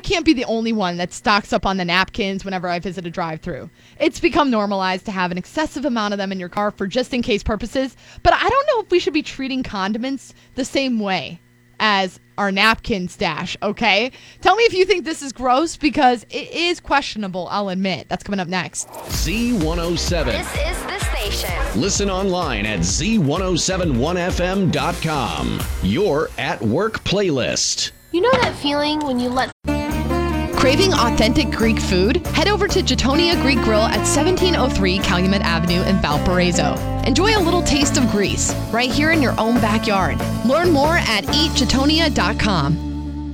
can't be the only one that stocks up on the napkins whenever I visit a drive-thru. It's become normalized to have an excessive amount of them in your car for just-in-case purposes, but I don't know if we should be treating condiments the same way as our napkin stash, okay? Tell me if you think this is gross, because it is questionable, I'll admit. That's coming up next. Z107. This is the station. Listen online at z1071fm.com. Your at work playlist. You know that feeling when you let... Craving authentic Greek food? Head over to Jetonia Greek Grill at 1703 Calumet Avenue in Valparaiso. Enjoy a little taste of Greece right here in your own backyard. Learn more at eatjetonia.com.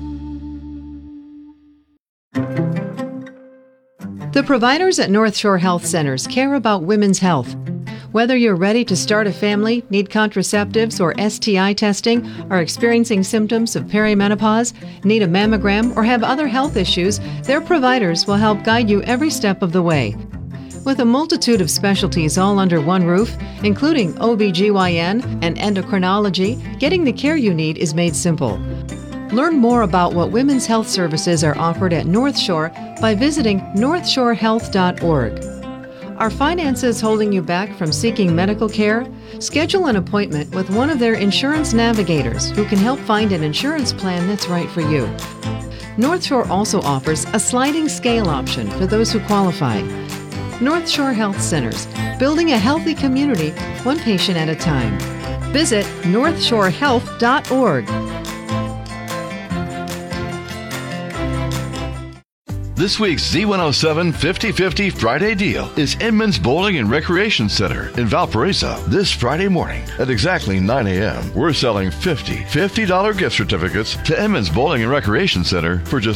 The providers at North Shore Health Centers care about women's health. Whether you're ready to start a family, need contraceptives or STI testing, are experiencing symptoms of perimenopause, need a mammogram, or have other health issues, their providers will help guide you every step of the way. With a multitude of specialties all under one roof, including OBGYN and endocrinology, getting the care you need is made simple. Learn more about what women's health services are offered at North Shore by visiting northshorehealth.org. Are finances holding you back from seeking medical care? Schedule an appointment with one of their insurance navigators who can help find an insurance plan that's right for you. North Shore also offers a sliding scale option for those who qualify. North Shore Health Centers, building a healthy community, one patient at a time. Visit northshorehealth.org. This week's Z107 50/50 Friday deal is Edmonds Bowling and Recreation Center in Valparaiso. This Friday morning at exactly 9 a.m., we're selling $50 gift certificates to Edmonds Bowling and Recreation Center for just